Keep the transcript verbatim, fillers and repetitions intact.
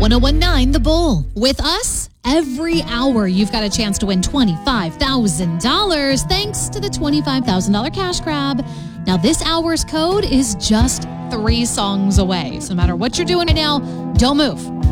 one oh one nine The Bull. With us, every hour you've got a chance to win twenty-five thousand dollars thanks to the twenty-five thousand dollars cash grab. Now, this hour's code is just three songs away. So no matter what you're doing right now, don't move.